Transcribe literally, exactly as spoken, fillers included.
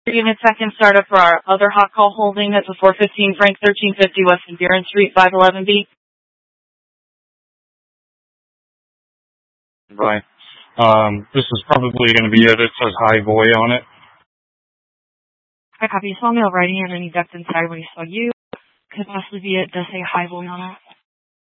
Unit second startup for our other hot call holding. That's a four fifteen Frank thirteen fifty West Van Buren Street, five eleven B. Right. Um, this is probably going to be it. It says High Voy on it. I copy. You saw mail writing and any duct inside when you saw you. Could possibly be it. Does say High Voy on it.